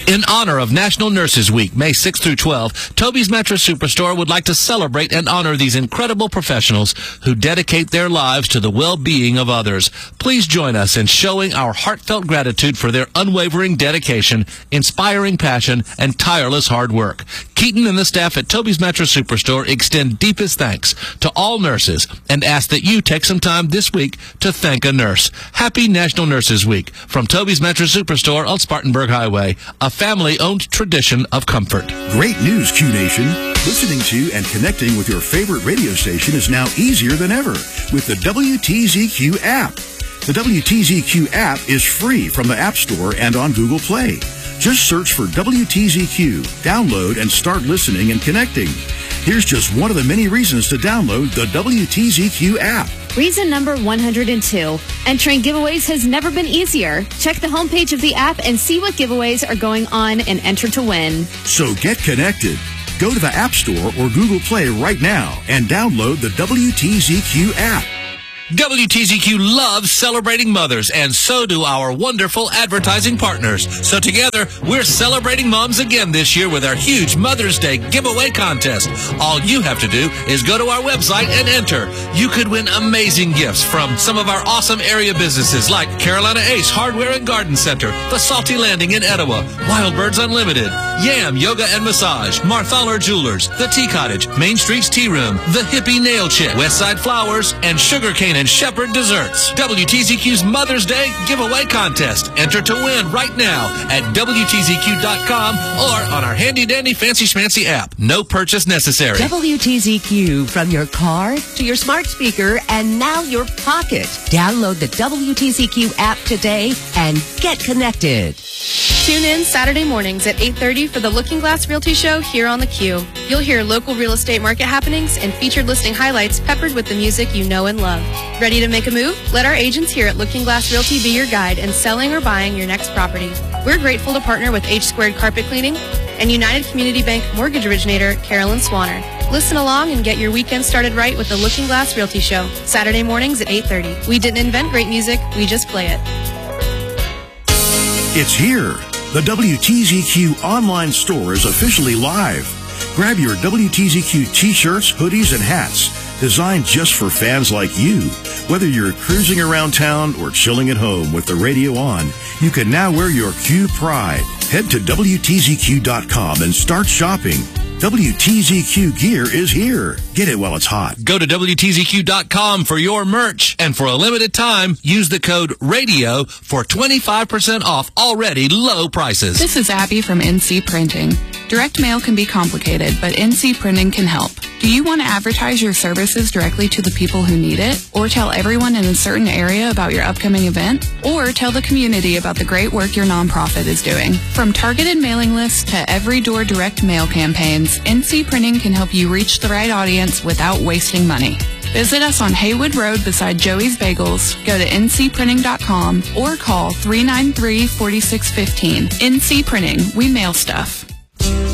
In honor of National Nurses Week, May 6 through 12, Toby's Mattress Superstore would like to celebrate and honor these incredible professionals who dedicate their lives to the well-being of others. Please join us in showing our heartfelt gratitude for their unwavering dedication, inspiring passion, and tireless hard work. Keaton and the staff at Toby's Mattress Superstore extend deepest thanks to all nurses and ask that you take some time this week to thank a nurse. Happy National Nurses Week from Toby's Mattress Superstore on Spartanburg Highway, a family-owned tradition of comfort. Great news, Q Nation. Listening to and connecting with your favorite radio station is now easier than ever with the WTZQ app. The WTZQ app is free from the App Store and on Google Play. Just search for WTZQ, download, and start listening and connecting. Here's just one of the many reasons to download the WTZQ app. Reason number 102. Entering giveaways has never been easier. Check the homepage of the app and see what giveaways are going on and enter to win. So get connected. Go to the App Store or Google Play right now and download the WTZQ app. WTZQ loves celebrating mothers, and so do our wonderful advertising partners. So together, we're celebrating moms again this year with our huge Mother's Day giveaway contest. All you have to do is go to our website and enter. You could win amazing gifts from some of our awesome area businesses like Carolina Ace Hardware and Garden Center, The Salty Landing in Etowah, Wild Birds Unlimited, Yam Yoga and Massage, Marthaler Jewelers, The Tea Cottage, Main Street's Tea Room, The Hippie Nail Chick, Westside Flowers, and Sugarcane and Shepherd Desserts. WTZQ's Mother's Day giveaway contest. Enter to win right now at WTZQ.com or on our handy-dandy fancy schmancy app. No purchase necessary. WTZQ from your car to your smart speaker and now your pocket. Download the WTZQ app today and get connected. Tune in Saturday mornings at 8:30 for the Looking Glass Realty Show here on the Q. You'll hear local real estate market happenings and featured listing highlights peppered with the music you know and love. Ready to make a move? Let our agents here at Looking Glass Realty be your guide in selling or buying your next property. We're grateful to partner with H Squared Carpet Cleaning and United Community Bank mortgage originator Carolyn Swanner. Listen along and get your weekend started right with the Looking Glass Realty Show, Saturday mornings at 8:30. We didn't invent great music, we just play it. It's here. The WTZQ online store is officially live. Grab your WTZQ t-shirts, hoodies, and hats designed just for fans like you. Whether you're cruising around town or chilling at home with the radio on, you can now wear your Q pride. Head to WTZQ.com and start shopping. WTZQ gear is here. Get it while it's hot. Go to WTZQ.com for your merch, and for a limited time, use the code RADIO for 25% off already low prices. This is Abby from NC Printing. Direct mail can be complicated, but NC Printing can help. Do you want to advertise your services directly to the people who need it? Or tell everyone in a certain area about your upcoming event? Or tell the community about the great work your nonprofit is doing? From targeted mailing lists to every-door direct mail campaigns, NC Printing can help you reach the right audience without wasting money. Visit us on Haywood Road beside Joey's Bagels, go to ncprinting.com, or call 393-4615. NC Printing, we mail stuff.